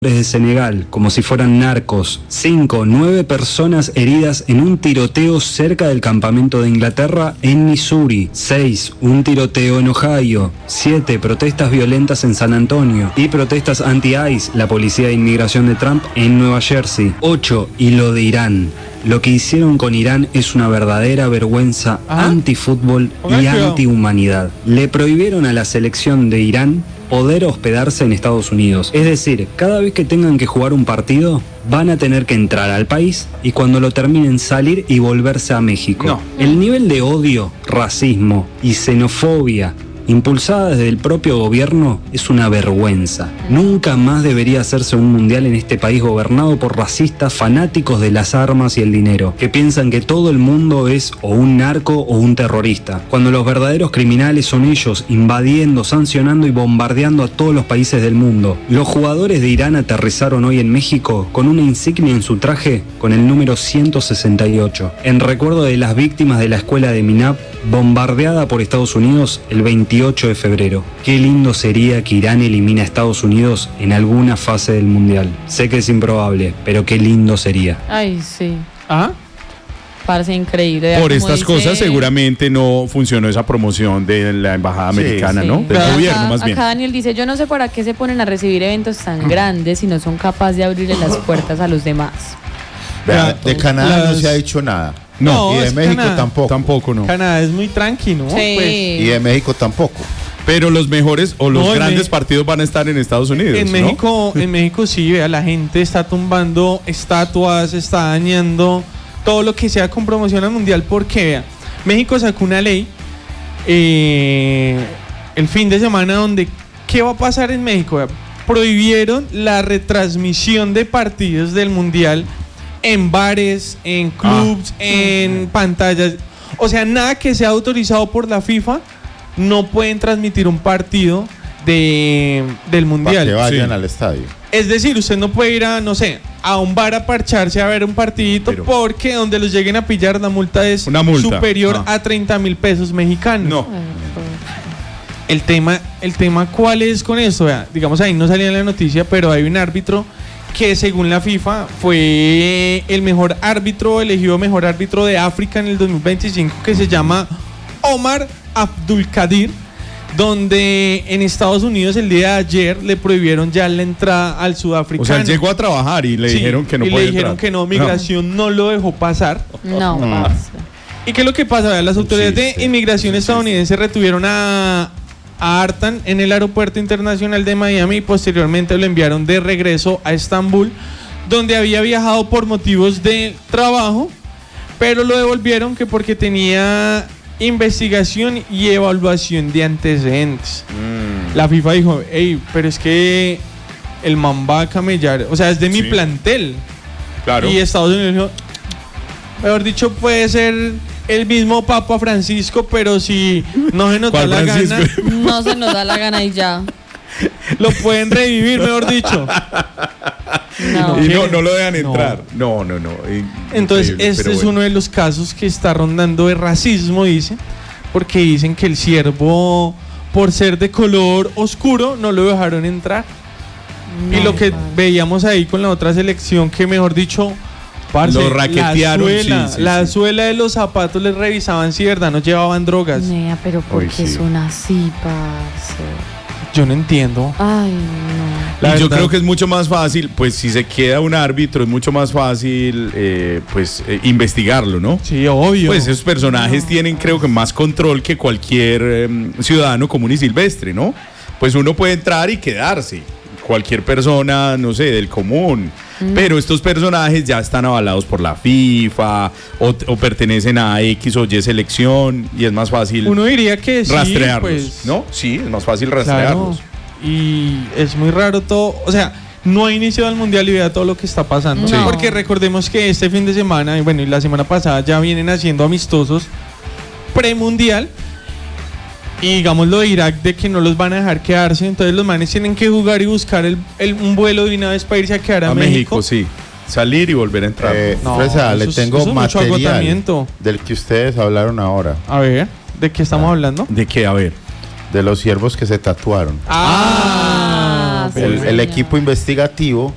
de Senegal, como si fueran narcos. 5, 9 personas heridas en un tiroteo cerca del campamento de Inglaterra en Missouri. 6, un tiroteo en Ohio. 7, protestas violentas en San Antonio. Y protestas anti-ICE, la policía de inmigración de Trump, en Nueva Jersey. 8, y lo de Irán. Lo que hicieron con Irán es una verdadera vergüenza antifútbol y antihumanidad. Le prohibieron a la selección de Irán poder hospedarse en Estados Unidos. Es decir, cada vez que tengan que jugar un partido, van a tener que entrar al país y cuando lo terminen salir y volverse a México. No. El nivel de odio, racismo y xenofobia impulsada desde el propio gobierno es una vergüenza. Nunca más debería hacerse un mundial en este país gobernado por racistas fanáticos de las armas y el dinero, que piensan que todo el mundo es o un narco o un terrorista, cuando los verdaderos criminales son ellos, invadiendo, sancionando y bombardeando a todos los países del mundo. Los jugadores de Irán aterrizaron hoy en México con una insignia en su traje con el número 168, en recuerdo de las víctimas de la escuela de Minab, bombardeada por Estados Unidos el 28 de febrero. Qué lindo sería que Irán elimine a Estados Unidos en alguna fase del Mundial. Sé que es improbable, pero qué lindo sería. Ay, sí. ¿Ah? Parece increíble. Por estas cosas seguramente no funcionó esa promoción de la embajada americana, ¿no? Del Pero gobierno, más bien. Acá Daniel dice, yo no sé para qué se ponen a recibir eventos tan grandes si no son capaces de abrirle las puertas a los demás. Vea, de Canadá no se ha dicho nada. No, y de es México Canadá. tampoco. No. Canadá es muy tranqui, ¿no? Sí. Pues, Y de México tampoco. Pero los mejores o los No, grandes partidos van a estar en Estados Unidos, en ¿no? México sí, vea, la gente está tumbando estatuas, está dañando todo lo que sea con promoción al mundial, porque vea, México sacó una ley el fin de semana donde, ¿qué va a pasar en México? Vea, prohibieron la retransmisión de partidos del mundial en bares, en clubs, en pantallas. O sea, nada que sea autorizado por la FIFA, no pueden transmitir un partido del mundial. Para que vayan al estadio. Es decir, usted no puede ir a, no sé, a un bar a parcharse a ver un partidito, Pero, porque donde los lleguen a pillar la multa es superior a 30,000 pesos mexicanos. No. El tema ¿cuál es con esto? Vea, digamos, ahí no salía en la noticia, pero hay un árbitro que según la FIFA fue el mejor árbitro, elegido mejor árbitro de África en el 2025, que se llama Omar Abdulkadir, donde en Estados Unidos el día de ayer le prohibieron ya la entrada al sudafricano. O sea, él llegó a trabajar y le dijeron que no podía le dijeron entrar. que no, migración no lo dejó pasar. No pasa. ¿Y qué es lo que pasa? Vea, las autoridades de inmigración estadounidense retuvieron a Artan en el aeropuerto internacional de Miami y posteriormente lo enviaron de regreso a Estambul, donde había viajado por motivos de trabajo, pero lo devolvieron que porque tenía investigación y evaluación de antecedentes. La FIFA dijo, hey, pero es que el man va a camellar, o sea, es de mi plantel. Claro. Y Estados Unidos dijo, mejor dicho, puede ser el mismo Papa Francisco, pero si no se nos da la gana, No se nos da la gana y ya. lo pueden revivir, mejor dicho. No. Y no lo dejan entrar. No. Entonces, Increíble, este pero es bueno. uno de los casos que está rondando de racismo, dicen, porque dicen que el siervo, por ser de color oscuro, no lo dejaron entrar. No, Y lo que parce. veíamos ahí con la otra selección, que mejor dicho, parce, Lo raquetearon, la sí. suela de los zapatos les revisaban si de verdad no llevaban drogas. Nea, pero ¿por Uy, qué sí. son así, parce? Yo no entiendo. Ay, no. La Y yo verdad. creo que es mucho más fácil, pues si se queda un árbitro, es mucho más fácil investigarlo, ¿no? Sí, obvio. Pues esos personajes tienen, creo que, más control que cualquier ciudadano común y silvestre, ¿no? Pues uno puede entrar y quedarse, cualquier persona, no sé, del común. Pero estos personajes ya están avalados por la FIFA o pertenecen a X o Y selección y es más fácil Uno diría que sí, rastrearlos, pues, ¿no? Sí, es más fácil claro. rastrearlos. Y es muy raro todo, o sea, no ha iniciado el mundial y vea todo lo que está pasando. No. Porque recordemos que este fin de semana, y bueno, y la semana pasada ya vienen haciendo amistosos premundial. Y digamos lo de Irak, de que no los van a dejar quedarse, entonces los manes tienen que jugar y buscar un vuelo de una vez para irse a quedar a México. Sí. Salir y volver a entrar. No, Fresa, le eso es tengo mucho material agotamiento. del que ustedes hablaron ahora, A ver, ¿de qué estamos hablando? ¿De qué? A ver. de los siervos que se tatuaron. Ah, sí, El señor. equipo investigativo